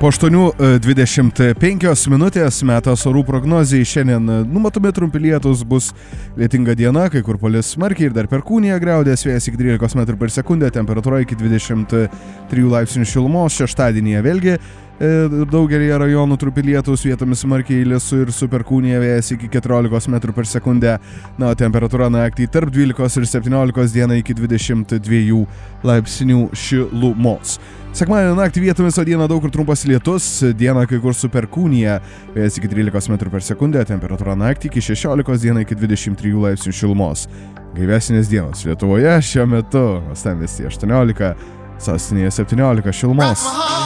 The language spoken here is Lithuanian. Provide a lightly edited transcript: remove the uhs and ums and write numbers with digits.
Po 8:25 minutės metas orų prognozijai. Šiandien numatomi trumpi lietūs, bus lietinga diena, kai kur palis smarkiai ir dar perkūnija griaudės, vėjas iki 13 m/s, temperatūra iki 23 laipsnių šilumos. Šeštadienyje vėlgi daugelį rajonų trumpi lietūs, vietomis smarkiai lisu ir su perkūnija, vėjas iki 14 m/s. Na, temperatūra naktį tarp 12 ir 17, dieną iki 22 laipsnių šilumos. Sekmadienio naktį vietomis, o dieną daug kur trumpas lietus, dieną kai kur su perkūnija, vėjas iki 13 m/s, temperatūra naktį iki 16, dieną iki 23 laipsnių šilumos. Gaivesnės dienos Lietuvoje šiuo metu, uostamiestyje 18, sostinėje 17 šilumos.